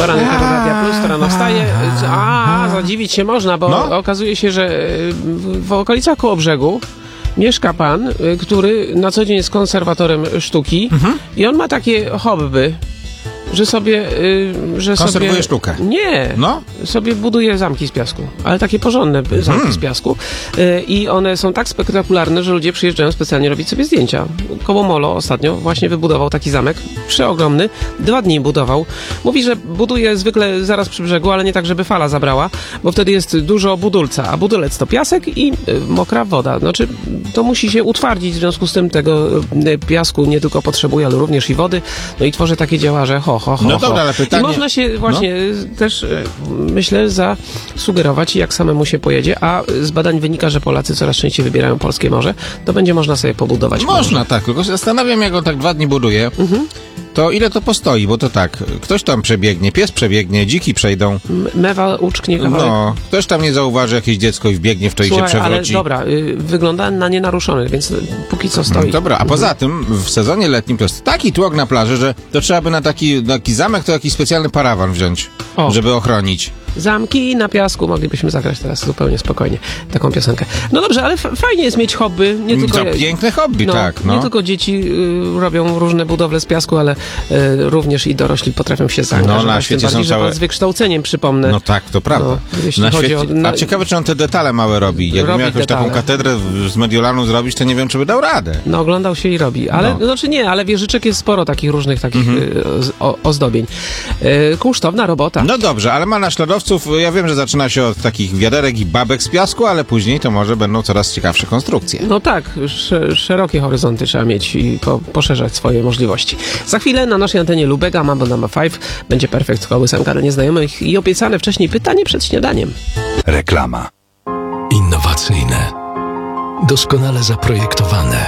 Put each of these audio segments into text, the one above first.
Poranek Radia Plus, to rano wstaje. Zadziwić się można, bo okazuje się, że w okolicach Kołobrzegu mieszka pan, który na co dzień jest konserwatorem sztuki i on ma takie hobby, że sobie... Konserwuje sztukę. Nie. Sobie buduje zamki z piasku. Ale takie porządne zamki z piasku. I one są tak spektakularne, że ludzie przyjeżdżają specjalnie robić sobie zdjęcia. Koło Molo ostatnio właśnie wybudował taki zamek. Przeogromny. 2 dni budował. Mówi, że buduje zwykle zaraz przy brzegu, ale nie tak, żeby fala zabrała, bo wtedy jest dużo budulca. A budulec to piasek i mokra woda. Znaczy, to musi się utwardzić. W związku z tym tego piasku nie tylko potrzebuje, ale również i wody. No i tworzy takie dzieła, że dobra, ale pytanie... I można się właśnie też, myślę, zasugerować, jak samemu się pojedzie, a z badań wynika, że Polacy coraz częściej wybierają polskie morze, to będzie można sobie pobudować Można, morze. tak, tylko się zastanawiam, jak on tak 2 dni buduje, to ile to postoi, bo to tak, ktoś tam przebiegnie, pies przebiegnie, dziki przejdą. Mewa uczknie kawałek. Ktoś tam nie zauważy jakieś dziecko i wbiegnie w to i się przewróci. Ale dobra, wygląda na nienaruszony, więc póki co stoi. Dobra, a poza tym w sezonie letnim to jest taki tłok na plaży, że to trzeba by na taki zamek to jakiś specjalny parawan wziąć, żeby ochronić. Zamki na piasku moglibyśmy zagrać teraz zupełnie spokojnie taką piosenkę. No dobrze, ale fajnie jest mieć hobby. Nie tylko, to piękne hobby, tak. Nie tylko dzieci robią różne budowle z piasku, ale również i dorośli potrafią się zaangażować. Na świecie są całe... Z wykształceniem, przypomnę. No tak, to prawda. Na świecie... A ciekawe, czy on te detale małe robi. Jakby miał jakąś taką katedrę z Mediolanu zrobić, to nie wiem, czy by dał radę. No oglądał się i robi. Ale, znaczy nie, ale wieżyczek jest sporo takich różnych ozdobień. Kunsztowna robota. No dobrze, ale ma naśladowców. Ja wiem, że zaczyna się od takich wiaderek i babek z piasku, ale później to może będą coraz ciekawsze konstrukcje. No tak, szerokie horyzonty trzeba mieć i poszerzać swoje możliwości. Za chwilę na naszej antenie Lubega Mambo No. 5 będzie perfekt kołysanka dla nieznajomych i obiecane wcześniej pytanie przed śniadaniem. Reklama. Innowacyjne, doskonale zaprojektowane,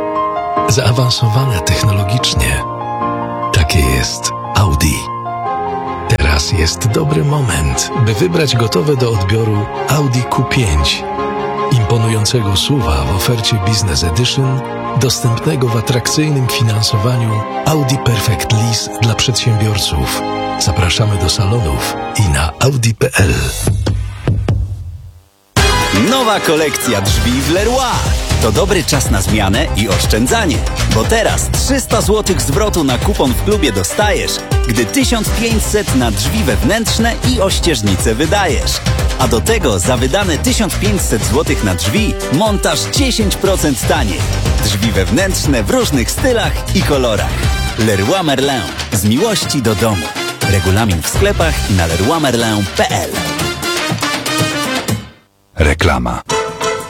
zaawansowane technologicznie. Takie jest Audi. Teraz jest dobry moment, by wybrać gotowe do odbioru Audi Q5. Imponującego SUV-a w ofercie Business Edition, dostępnego w atrakcyjnym finansowaniu Audi Perfect Lease dla przedsiębiorców. Zapraszamy do salonów i na audi.pl. Nowa kolekcja drzwi w Leroy. To dobry czas na zmianę i oszczędzanie, bo teraz 300 zł zwrotu na kupon w klubie dostajesz, gdy 1500 na drzwi wewnętrzne i ościeżnice wydajesz. A do tego za wydane 1500 zł na drzwi montaż 10% taniej. Drzwi wewnętrzne w różnych stylach i kolorach. Leroy Merlin. Z miłości do domu. Regulamin w sklepach i na leroymerlin.pl. Reklama.